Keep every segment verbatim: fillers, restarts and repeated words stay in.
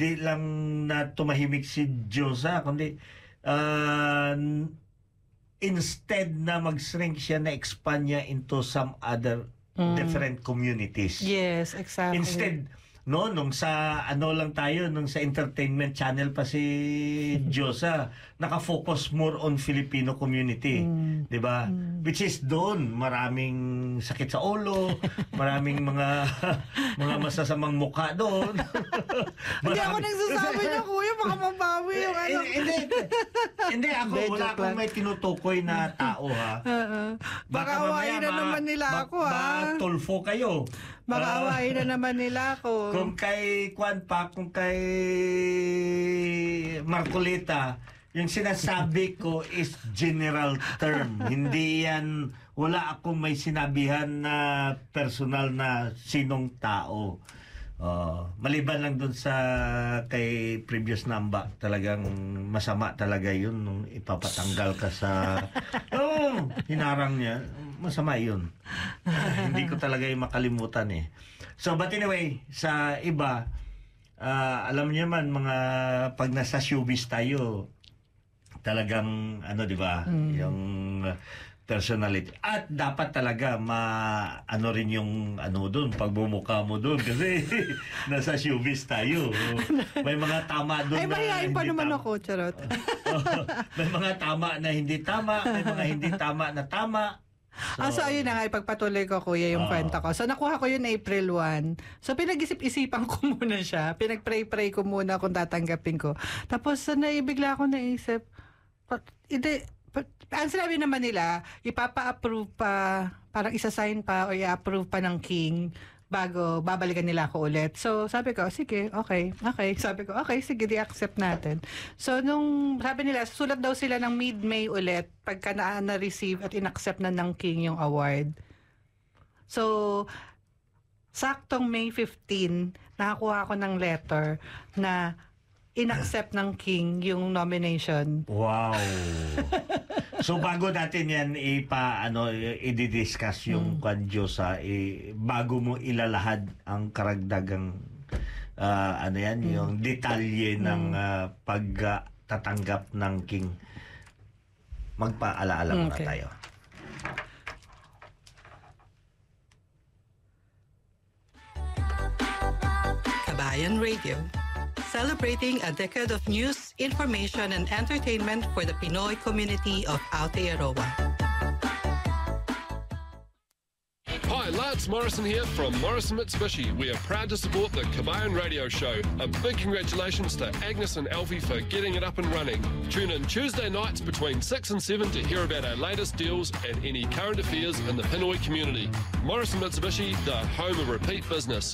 di lang na tumahimik si Diyosa, kundi uh, instead na mag-shrink siya, na-expand niya into some other mm. different communities. Yes, exactly. Instead, no, nung sa ano lang tayo, nung sa entertainment channel pa si Diyosa, naka-focus more on Filipino community, mm. 'di ba? Mm. Which is doon maraming sakit sa ulo, maraming mga mga masasamang mukha doon. Hindi ako nagsasabi niya, kuya, baka mabawi yung ano. Hindi, hindi ako, wala akong may tinutukoy na tao, ha. Uh-uh. Baka awain na naman nila ako, ha. Matulfo kayo. Baka awain na naman nila ako. Kung kay Kwan pa, kung kay Marcolita, yung sinasabi ko is general term. Hindi yan, wala akong may sinabihan na personal na sinong tao. Uh, maliban lang dun sa kay previous number, talagang masama talaga yun nung ipapatanggal ka sa oh, hinarang niya, masama yun. Uh, hindi ko talaga yung makalimutan eh. So but anyway, sa iba, uh, alam niyo man mga pag nasa showbiz tayo, talagang ano, di ba, mm. yung personality, at dapat talaga ma ano rin yung ano doon, pagbumuka mo doon kasi nasa showbiz tayo. May mga tama doon. Ay, mayayain pa naman ako, charot. May mga tama na hindi tama, may mga hindi tama na tama. So, ah, so ayun na nga, ipagpatuloy ko, kuya, yung uh, kwenta ko. So nakuha ko yun April first. So pinag-isip-isipan ko muna siya. Pinag-pray-pray ko muna kung tatanggapin ko. Tapos so, naibigla ako naisip, hindi, ang sinabi naman nila, ipapa-approve pa, parang isa-sign pa o i-approve pa ng King bago babalikan nila ako ulit. So, sabi ko, sige, okay, okay. Sabi ko, okay, sige, di-accept natin. So, nung sabi nila, sulat daw sila ng mid-May ulit pagka na-receive at in-accept na ng King yung award. So, saktong May fifteenth, nakakuha ako ng letter na in-accept ng King yung nomination. Wow! So bago natin yan ipa ano i-discuss yung mm. kwan Diyosa, eh, bago mo ilalahad ang karagdagang uh, ano yan, mm. yung detalye mm. ng uh, pagtatanggap ng King, magpaalaala muna okay. tayo. Kabayan Radio, celebrating a decade of news, information, and entertainment for the Pinoy community of Aotearoa. Hi, Lance Morrison here from Morrison Mitsubishi. We are proud to support the Kabayan Radio Show. A big congratulations to Agnes and Alfie for getting it up and running. Tune in Tuesday nights between six and seven to hear about our latest deals and any current affairs in the Pinoy community. Morrison Mitsubishi, the home of repeat business.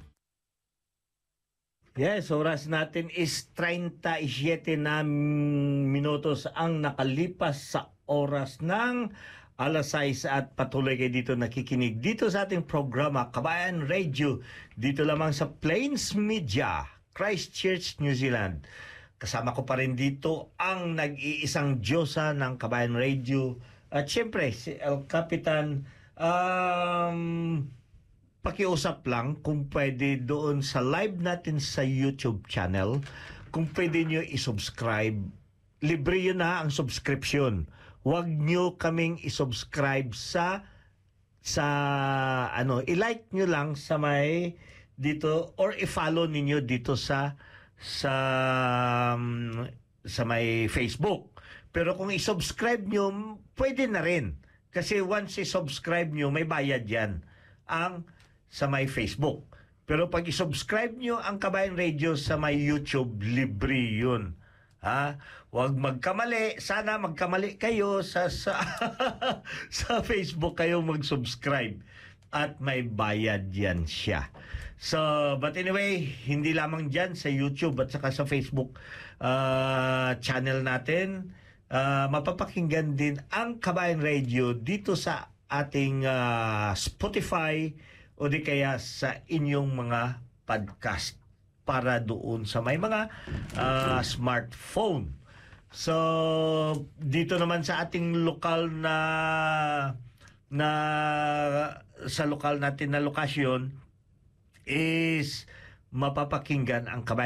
Yes, oras natin is thirty-seven na minutos ang nakalipas sa oras ng alas sais at patuloy kayo dito nakikinig dito sa ating programa Kabayan Radio, dito lamang sa Plains Media, Christchurch, New Zealand. Kasama ko pa rin dito ang nag-iisang Diyosa ng Kabayan Radio at syempre si El Capitan. um, Pakiusap lang kung pwede doon sa live natin sa YouTube channel, kung pwede nyo isubscribe. Libre yun na ang subscription. Huwag nyo kaming isubscribe sa sa ano, i-like nyo lang sa may dito or i-follow ninyo dito sa sa um, sa may Facebook. Pero kung i-subscribe nyo, pwede na rin. Kasi once i-subscribe nyo, may bayad yan ang sa may Facebook. Pero pag i-subscribe nyo ang Kabayan Radio sa may YouTube, libre yun. Ha? Huwag magkamali. Sana magkamali kayo sa sa, sa Facebook kayo mag-subscribe. At may bayad yan siya. So, but anyway, hindi lamang dyan sa YouTube at saka sa Facebook uh, channel natin. Uh, mapapakinggan din ang Kabayan Radio dito sa ating uh, Spotify o di kaya sa inyong mga podcast para doon sa may mga uh, smartphone. So, dito naman sa ating lokal na na sa lokal natin na lokasyon is mapapakinggan ang Kabayan